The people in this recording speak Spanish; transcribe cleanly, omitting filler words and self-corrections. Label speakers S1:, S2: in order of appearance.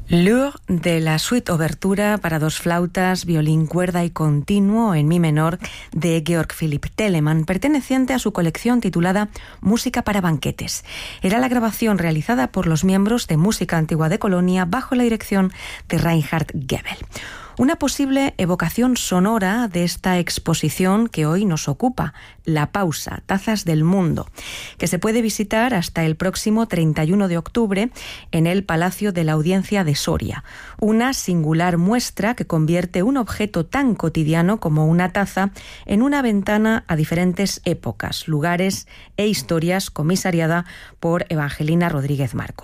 S1: L'heure de la suite obertura para dos flautas, violín, cuerda y continuo en mi menor de Georg Philipp Telemann, perteneciente a su colección titulada Música para banquetes. Era la grabación realizada por los miembros de Música Antigua de Colonia bajo la dirección de Reinhard Goebel. Una posible evocación sonora de esta exposición que hoy nos ocupa, La Pausa, Tazas del Mundo, que se puede visitar hasta el próximo 31 de octubre en el Palacio de la Audiencia de Soria. Una singular muestra que convierte un objeto tan cotidiano como una taza en una ventana a diferentes épocas, lugares e historias, comisariada por Evangelina Rodríguez Marcos.